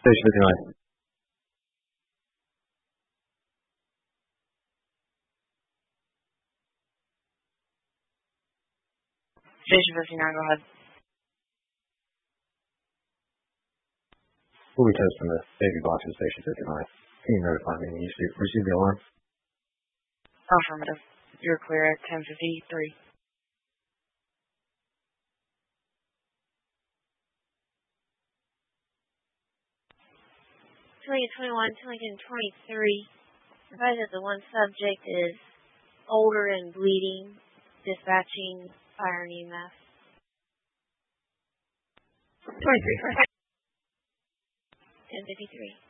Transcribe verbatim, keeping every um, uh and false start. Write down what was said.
Station fifty-nine. Station fifty-nine, go ahead. We'll be testing the baby box at Station fifty-nine. Can you notify me when you see, receive the alarm? Affirmative. You're clear at ten fifty-three. Lincoln twenty-one to Lincoln twenty-three. Advise that the one subject is older and bleeding. Dispatching fire and E M S. twenty-three. ten fifty-three.